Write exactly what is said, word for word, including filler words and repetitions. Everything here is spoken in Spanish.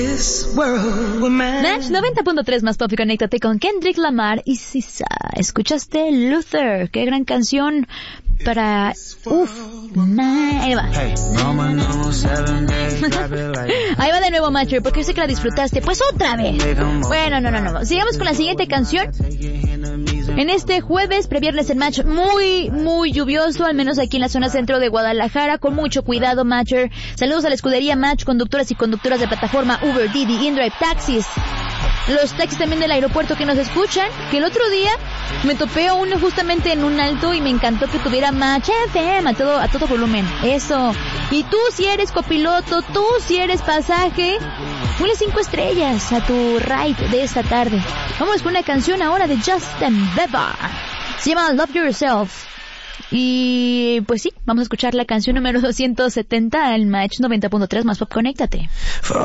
Match noventa punto tres más pop y conéctate con Kendrick Lamar y Sisa. ¿Escuchaste Luther? Qué gran canción para... Uf, nah, ahí va. Ahí va de nuevo, Matcher, porque sé que la disfrutaste. Pues otra vez. Bueno, no, no, no. Sigamos con la siguiente canción. En este jueves, previernes en Match, muy, muy lluvioso, al menos aquí en la zona centro de Guadalajara, con mucho cuidado, Matcher. Saludos a la escudería Match, conductoras y conductoras de plataforma Uber, Didi, InDrive, taxis. Los taxis también del aeropuerto que nos escuchan, que el otro día me topé a uno justamente en un alto y me encantó que tuviera Match F M a todo, a todo volumen. Eso. Y tú si eres copiloto, tú si eres pasaje, ponle cinco estrellas a tu ride de esta tarde. Vamos con una canción ahora de Justin Bieber. Se llama Love Yourself. Y pues sí, vamos a escuchar la canción número doscientos setenta al Match noventa punto tres más pop. Conéctate.